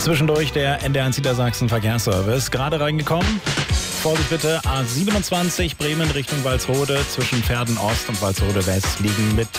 Zwischendurch der NDR1 Niedersachsen Verkehrsservice. Gerade reingekommen. Vorsicht bitte, A27 Bremen Richtung Walsrode zwischen Verden Ost und Walsrode West liegen mit